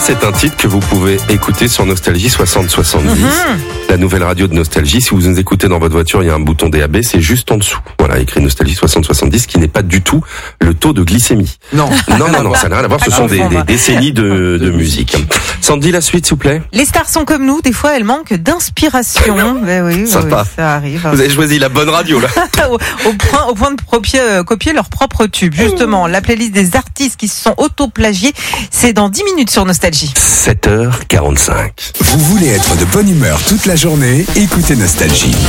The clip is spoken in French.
C'est un titre que vous pouvez écouter sur Nostalgie 60-70, la nouvelle radio de Nostalgie. Si vous nous écoutez dans votre voiture, il y a un bouton DAB, c'est juste en dessous. Voilà, écrit Nostalgie 60-70, qui n'est pas du tout le taux de glycémie. Non, ça n'a rien à voir, ce sont des décennies de musique. Sandy, la suite, s'il vous plaît. Les stars sont comme nous, des fois elles manquent d'inspiration. Oui, sympa. Ça arrive. Vous avez choisi la bonne radio, là. au point de copier leur propre tube. Justement, la playlist des artistes qui se sont auto-plagiés, c'est dans 10 minutes sur Nostalgie. 7h45. Vous voulez être de bonne humeur toute la journée? Écoutez Nostalgie.